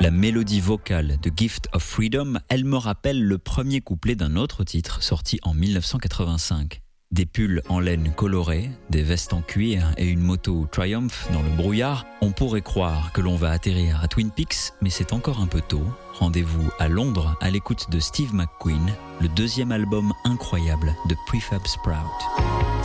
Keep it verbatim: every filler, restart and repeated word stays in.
La mélodie vocale de Gift of Freedom, elle me rappelle le premier couplet d'un autre titre sorti en mille neuf cent quatre-vingt-cinq. Des pulls en laine colorée, des vestes en cuir et une moto Triumph dans le brouillard, on pourrait croire que l'on va atterrir à Twin Peaks, mais c'est encore un peu tôt. Rendez-vous à Londres à l'écoute de Steve McQueen, le deuxième album incroyable de Prefab Sprout.